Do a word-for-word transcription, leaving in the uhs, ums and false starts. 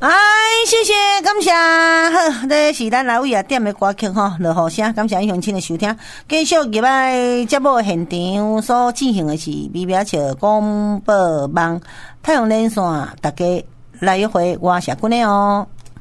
哎，谢谢，感谢。好，这是咱来位啊点的歌曲吼，落雨声，感谢乡亲的收听。继续入来节目现场所进行的是微微笑广播网太阳连线，大家来一回，我是君的哦。